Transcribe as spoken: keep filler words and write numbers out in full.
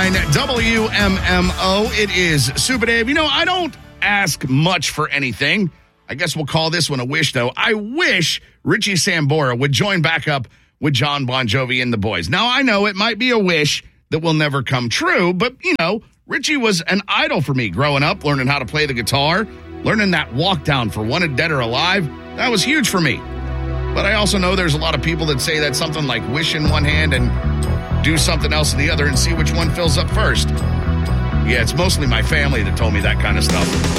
W M M O. It is Super Dave. You know, I don't ask much for anything. I guess we'll call this one a wish, though. I wish Richie Sambora would join back up with John Bon Jovi and the boys. Now, I know it might be a wish that will never come true, but, you know, Richie was an idol for me growing up, learning how to play the guitar, learning that walk down for Wanted Dead or Alive. That was huge for me. But I also know there's a lot of people that say that's something like wish in one hand and do something else in the other and see which one fills up first. Yeah, it's mostly my family that told me that kind of stuff.